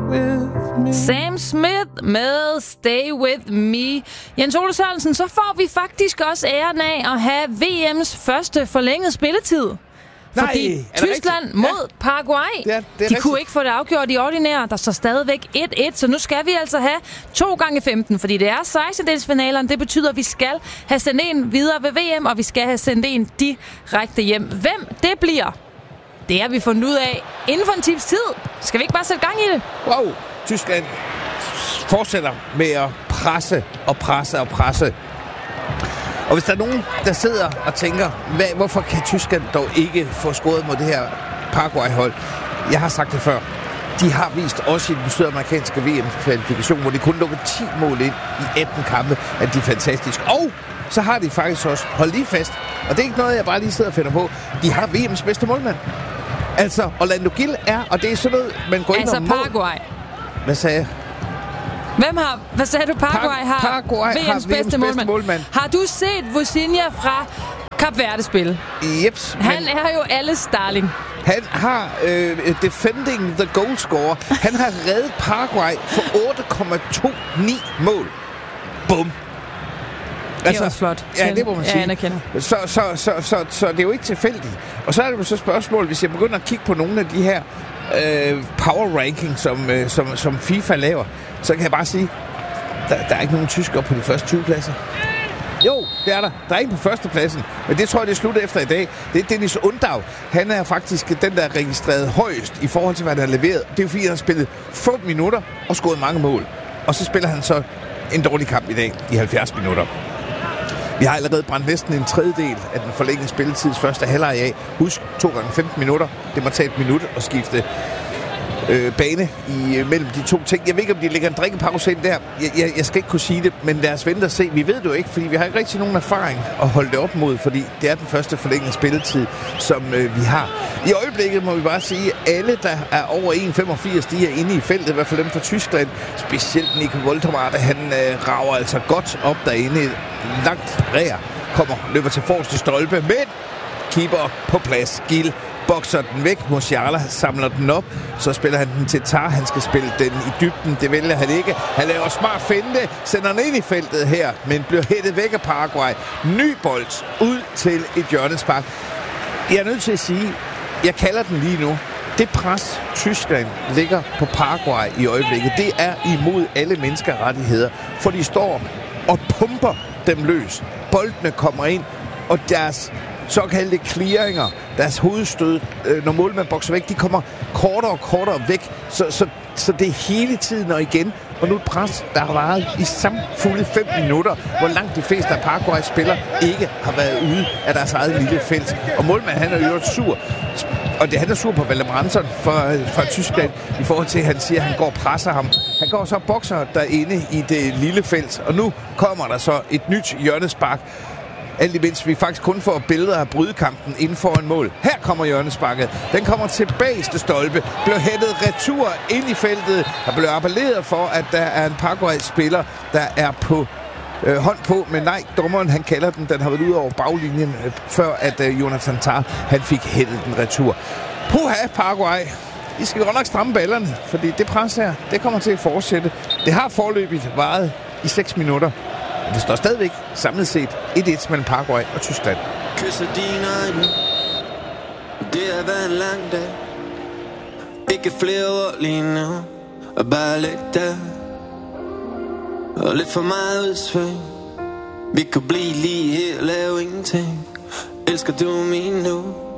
with me. Sam Smith med Stay With Me. Jens Ole Sørensen, så får vi faktisk også æren af at have VM's første forlængede spilletid. Fordi Tyskland mod Paraguay, de kunne ikke få det afgjort i ordinære. Der står stadigvæk 1-1, så nu skal vi altså have 2 gange 15, fordi det er 16-delsfinalerne. Det betyder, at vi skal have sendt en videre ved VM, og vi skal have sendt en direkte hjem. Hvem det bliver, det har vi fundet ud af inden for en times tid. Skal vi ikke bare sætte gang i det? Wow, Tyskland fortsætter med at presse og presse og presse. Og hvis der er nogen, der sidder og tænker, hvorfor kan Tyskland dog ikke få scoret mod det her Paraguay-hold? Jeg har sagt det før. De har vist også i den sydamerikanske VM-kvalifikation, hvor de kun lukkede 10 mål ind i 18 kampe, at de er fantastiske. Og så har de faktisk også holdt lige fast. Og det er ikke noget, jeg bare lige sidder og finder på. De har VM's bedste målmand. Altså, Orlando Gil er, og det er sådan noget, man går ind og mål. Altså Paraguay. Hvad sagde jeg? Hvad sagde du? Paraguay har Paraguay VM's bedste målmand. Har du set Vozinha fra Kap Verde spille? Jeps. Han er jo alles darling. Han har defending the goal scorer. Han har reddet Paraguay for 8,29 mål. Bum. Altså, det er flot. Ja, det må man sige. Jeg anerkender. Så det er jo ikke tilfældigt. Og så er det jo så spørgsmål, hvis jeg begynder at kigge på nogle af de her power ranking, som FIFA laver, så kan jeg bare sige, der er ikke nogen tyskere på de første 20 pladser. Jo, det er der. Der er en på førstepladsen, men det tror jeg, det er slut efter i dag. Det er Dennis Undav. Han er faktisk den, der er registreret højst i forhold til, hvad han har leveret. Det er jo fordi, han har spillet få minutter og scoret mange mål. Og så spiller han så en dårlig kamp i dag i 70 minutter. Vi har allerede brændt næsten en tredjedel af den forlængede spilletids første halvleg af. Husk, 2 gange 15 minutter. Det må tage et minut at skifte bane mellem de to ting. Jeg ved ikke, om de lægger en drikkepause ind der. Jeg skal ikke kunne sige det, men lad os vente og se. Vi ved det jo ikke, fordi vi har ikke rigtig nogen erfaring at holde det op mod, fordi det er den første forlængede spilletid, som vi har. I øjeblikket må vi bare sige, at alle, der er over 1,85, de er inde i feltet, i hvert fald dem fra Tyskland. Specielt Nico Woltermar, han rager altså godt op derinde. Langt rær løber til forreste stolpe, men keeper på plads. Gil bokser den væk. Musiala samler den op. Så spiller han den til Tar. Han skal spille den i dybden. Det vælger han ikke. Han laver smart finte. Sender den ind i feltet her. Men bliver hættet væk af Paraguay. Ny bold ud til et hjørnespark. Jeg er nødt til at sige, jeg kalder den lige nu. Det pres, Tyskland ligger på Paraguay i øjeblikket, det er imod alle menneskerettigheder. For de står og pumper dem løs. Boldene kommer ind, og deres såkaldte clearinger, deres hovedstød, når målmanden bokser væk, de kommer kortere og kortere væk. Så det er hele tiden og igen. Og nu et pres, der har varet i samfulde 5 minutter, hvor langt de fleste af Paraguays spillere ikke har været ude af deres eget lille felt. Og målmanden, han er jo sur. Og han er sur på Valdemar Anton fra Tyskland, i forhold til, at han siger, at han går og presser ham. Han går så og bokser derinde i det lille felt, og nu kommer der så et nyt hjørnespark. Alt imens vi faktisk kun får billeder af brydekampen inden for en mål. Her kommer hjørnesparket. Den kommer tilbage til stolpe. Bliver hættet retur ind i feltet. Der bliver appelleret for, at der er en Paraguay-spiller, der er på hånd på. Men nej, dommeren han kalder den. Den har været ud over baglinjen, før at Jonathan Tah han fik hættet den retur. Puha, Paraguay. I skal godt nok stramme ballerne, fordi det pres her, det kommer til at fortsætte. Det har forløbigt varet i 6 minutter. Det står stadigvæk samlet set 1-1 mellem Paraguay og Tyskland. Kysser dine øjne. Det har været en lang dag. Ikke flere ord lige nu. Og bare ligge der. Og lidt for meget udsving. Vi kan blive lige her og lave ingenting. Elsker du mig nu?